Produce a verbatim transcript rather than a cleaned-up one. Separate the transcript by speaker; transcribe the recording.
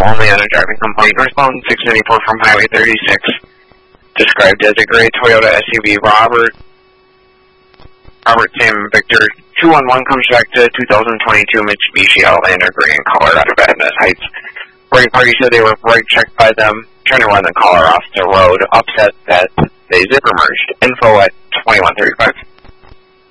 Speaker 1: only on a driving complaint. Northbound six ninety-four from Highway thirty-six. Described as a gray Toyota S U V. Robert, Robert Sam Victor two one one comes back to two thousand twenty-two Mitsubishi Outlander gray in color out of Adams Heights. Boarding party said they were brake checked by them, trying to run the caller off the road, upset that they zipper merged. Info at twenty-one thirty-five.